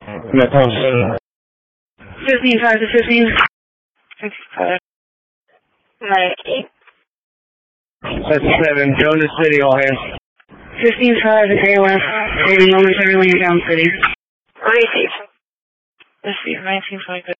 15 5 to 15. 55. 7, Jonas City, all hands. 15 5 to KOS, holding momentarily in Down City. Receive. Receive, 19 5.